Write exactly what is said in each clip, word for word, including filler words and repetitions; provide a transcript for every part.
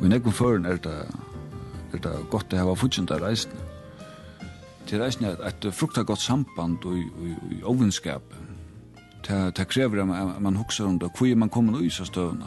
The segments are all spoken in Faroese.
Og i nekven føren er det, er det godt å ha fortjent av reisene. Til reisene er et frukta godt samband og, og, og ovenskap. Det, det krever at man husker om det, hvor er man kommer ut av støvene.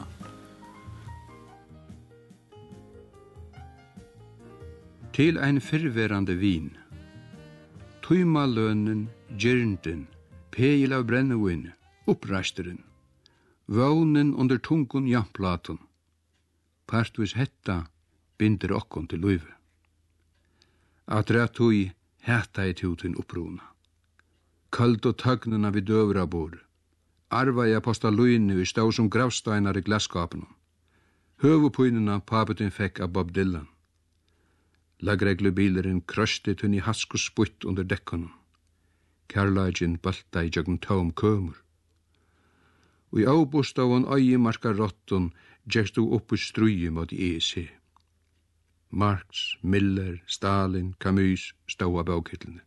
Til ein fyrverande vin. Tøyma lønnen, gjernden, peil av brennevin, opprasteren, vånen under tungun jamplaton. Partvis hetta binder okkon til løyve. Atra tøy hetta i tutin opprona. Kald og tøgnuna vid døvra bor. Arva jeg posta løyne i stå som gravsteinar i glasskapen. Høvupøynina papetin fekk av Bob Dylan. Lagreglubileren krøste tunn i hask og sputt under dekkonen. Kærlagen balta i jøgn tåm kømur. Og i avbost av en øye marka rotten gjerst du oppe struje mot E E C. Marx, Miller, Stalin, Camus stod av baukittene.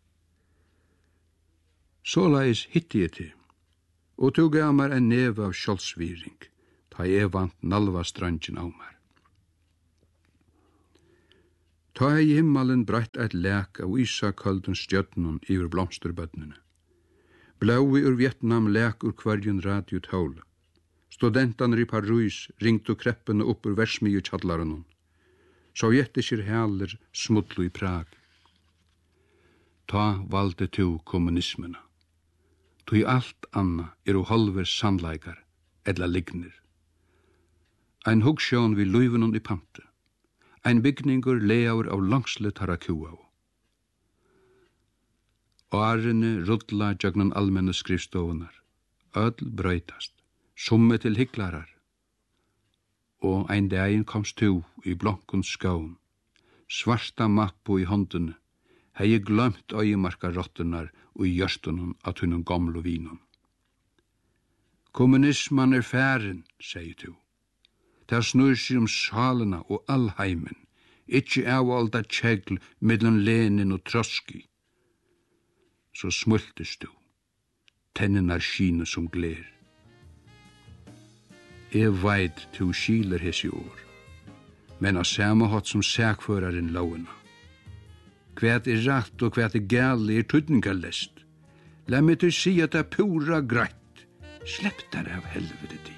Såleis hitti jeg til, og tog av meg en neve av skjoldsviring, ta jeg vant nalva strandjen av meg. Ta jeg i himmelen brett et lek av isakölden stjøtnen iver blomsterbøtnene. Blaui ur Vietnam lek ur kvarjen radiotåle. Studentarna i Paris ringte kreppene opp ur versmyju tjallaren. Sovjetiskir hæler smutlu i Prag. Ta valde tu kommunismena. Tu i alt anna er og halver sannleikar, edla lignir. Ein hugssjón vi luivenon i pante. Ein bygningur leaur av langsle tarakua. Årene rulla jagnan almenne skrifstofunar. Öll brøytast, summe til hyklarar. Og ein daginn komst tu i blankun skaun. Svarta mappu i håndene. Hei glömt øyemarka rottunar og i gjørstunum av tunnum gamlu vínum. Kommunisman er færen, sier tu. Det snur seg om salena og allheimen, ikkje avvalda kjegl mellom Lenin og Trotsky. Så smultes du, tennenar skine som gler. Jeg veit tu skiler hesi år, men av samme hatt som sækføraren lovena. Kvært er rætt og kvært er gæli er tydningalest. La meg til si at det er pura greit. Slepp der av helvete di.